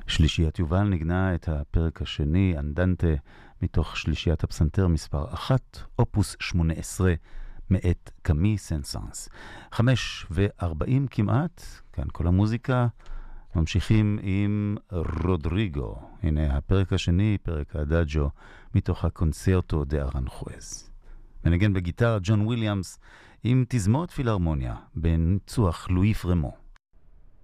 שלישיית יובל נגנה את הפרק השני, אנדנטה, מתוך שלישיית הפסנתר מספר 1, אופוס 18, מאת קמי סנסנס. 5:40 כמעט, כאן כל המוזיקה. ממשיכים עם רודריגו. הנה הפרק השני, פרק האדאג'ו, מתוך הקונצרטו דה ארנחואז. מנגן בגיטרה ג'ון וויליאמס עם תזמורת פילהרמוניה בניצוח לואי פרמו.